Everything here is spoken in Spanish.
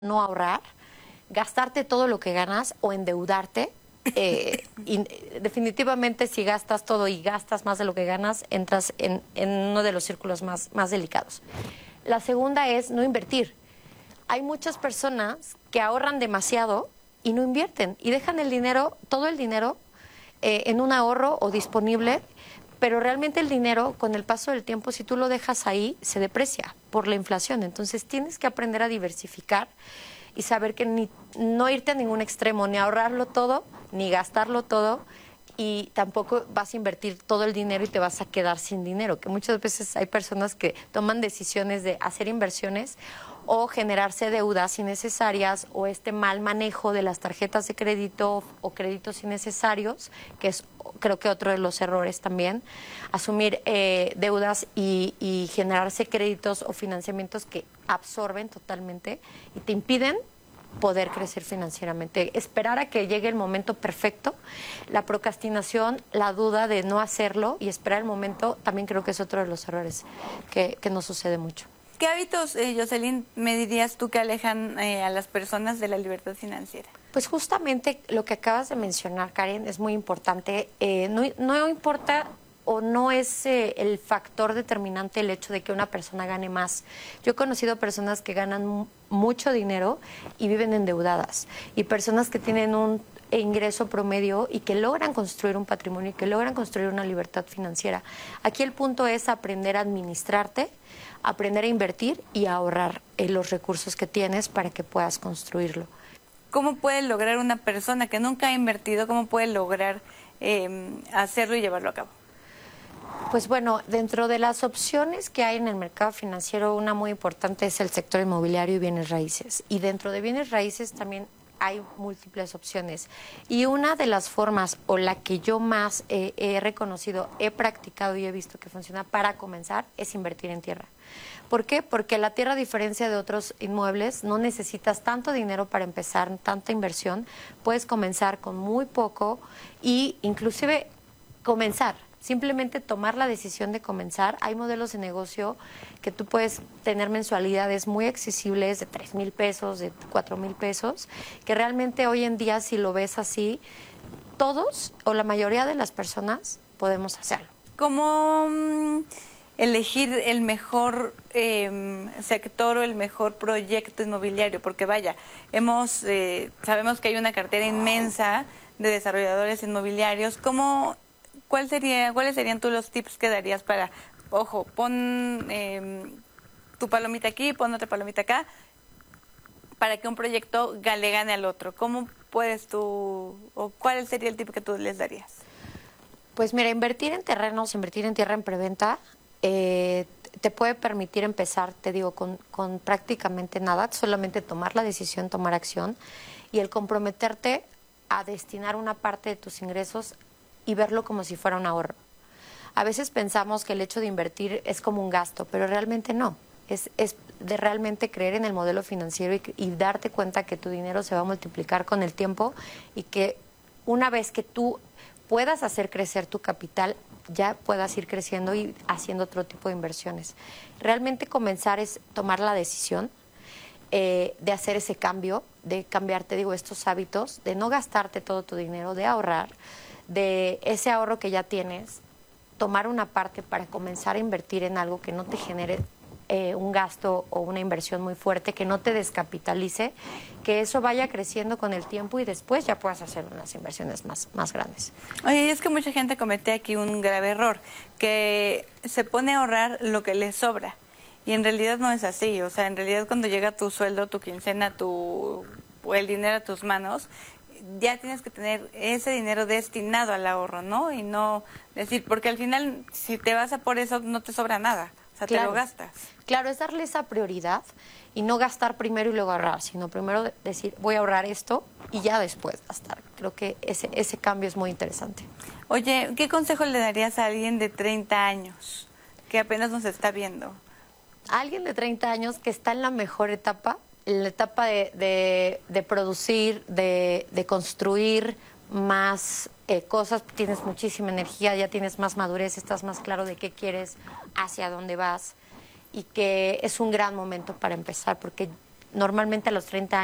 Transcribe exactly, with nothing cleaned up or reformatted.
no ahorrar, gastarte todo lo que ganas o endeudarte. Eh, y definitivamente si gastas todo y gastas más de lo que ganas, entras en, en uno de los círculos más, más delicados. La segunda es no invertir. Hay muchas personas que ahorran demasiado y no invierten y dejan el dinero, todo el dinero, eh, en un ahorro o disponible, pero realmente el dinero, con el paso del tiempo, si tú lo dejas ahí, se deprecia por la inflación. Entonces tienes que aprender a diversificar y saber que ni, no irte a ningún extremo, ni ahorrarlo todo, ni gastarlo todo, y tampoco vas a invertir todo el dinero y te vas a quedar sin dinero, que muchas veces hay personas que toman decisiones de hacer inversiones o generarse deudas innecesarias o este mal manejo de las tarjetas de crédito o créditos innecesarios, que es creo que otro de los errores también, asumir eh, deudas y, y generarse créditos o financiamientos que absorben totalmente y te impiden poder crecer financieramente. Esperar a que llegue el momento perfecto, la procrastinación, la duda de no hacerlo y esperar el momento, también creo que es otro de los errores que, que nos sucede mucho. ¿Qué hábitos, eh, Jocelyn, me dirías tú que alejan eh, a las personas de la libertad financiera? Pues justamente lo que acabas de mencionar, Karen, es muy importante. Eh, no, no importa o no es eh, el factor determinante el hecho de que una persona gane más. Yo he conocido personas que ganan mucho dinero y viven endeudadas, y personas que tienen un ingreso promedio y que logran construir un patrimonio y que logran construir una libertad financiera. Aquí el punto es aprender a administrarte, aprender a invertir y a ahorrar eh, los recursos que tienes para que puedas construirlo. ¿Cómo puede lograr una persona que nunca ha invertido, cómo puede lograr eh, hacerlo y llevarlo a cabo? Pues bueno, dentro de las opciones que hay en el mercado financiero, una muy importante es el sector inmobiliario y bienes raíces. Y dentro de bienes raíces también hay múltiples opciones. Y una de las formas, o la que yo más eh, he reconocido, he practicado y he visto que funciona para comenzar, es invertir en tierra. ¿Por qué? Porque la tierra, a diferencia de otros inmuebles, no necesitas tanto dinero para empezar, tanta inversión. Puedes comenzar con muy poco y inclusive comenzar. Simplemente tomar la decisión de comenzar. Hay modelos de negocio que tú puedes tener mensualidades muy accesibles de tres mil pesos, de cuatro mil pesos, que realmente hoy en día, si lo ves así, todos o la mayoría de las personas podemos hacerlo. ¿Cómo mm, elegir el mejor eh, sector o el mejor proyecto inmobiliario? Porque vaya, hemos eh, sabemos que hay una cartera inmensa de desarrolladores inmobiliarios. ¿Cómo ¿Cuál sería, ¿Cuáles serían tú los tips que darías para, ojo, pon eh, tu palomita aquí, pon otra palomita acá, para que un proyecto le gane al otro? ¿Cómo puedes tú, o cuál sería el tip que tú les darías? Pues mira, invertir en terrenos, invertir en tierra en preventa, eh, te puede permitir empezar, te digo, con, con prácticamente nada, solamente tomar la decisión, tomar acción y el comprometerte a destinar una parte de tus ingresos y verlo como si fuera un ahorro. A veces pensamos que el hecho de invertir es como un gasto, pero realmente no. Es, es de realmente creer en el modelo financiero y, y darte cuenta que tu dinero se va a multiplicar con el tiempo y que una vez que tú puedas hacer crecer tu capital, ya puedas ir creciendo y haciendo otro tipo de inversiones. Realmente comenzar es tomar la decisión eh, de hacer ese cambio, de cambiarte, digo, estos hábitos, de no gastarte todo tu dinero, de ahorrar, de ese ahorro que ya tienes, tomar una parte para comenzar a invertir en algo que no te genere eh, un gasto o una inversión muy fuerte, que no te descapitalice, que eso vaya creciendo con el tiempo y después ya puedas hacer unas inversiones más, más grandes. Oye, es que mucha gente comete aquí un grave error, que se pone a ahorrar lo que le sobra, y en realidad no es así. O sea, en realidad cuando llega tu sueldo, tu quincena, tu, o el dinero a tus manos, ya tienes que tener ese dinero destinado al ahorro, ¿no? Y no decir, porque al final, si te vas a por eso, no te sobra nada, o sea, Claro. te lo gastas. Claro, es darle esa prioridad y no gastar primero y luego ahorrar, sino primero decir, voy a ahorrar esto y ya después gastar. Creo que ese, ese cambio es muy interesante. Oye, ¿qué consejo le darías a alguien de treinta años que apenas nos está viendo? A alguien de treinta años que está en la mejor etapa, en la etapa de, de, de producir, de, de construir más eh, cosas, tienes muchísima energía, ya tienes más madurez, estás más claro de qué quieres, hacia dónde vas, y que es un gran momento para empezar, porque normalmente a los treinta